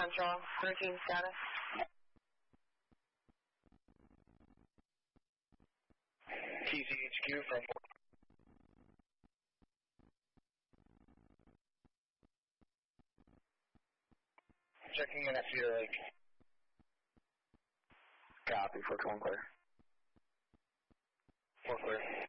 Central, hurricane status. TCHQ from checking in at Cedar Lake. Copy, 421 clear. 4 clear.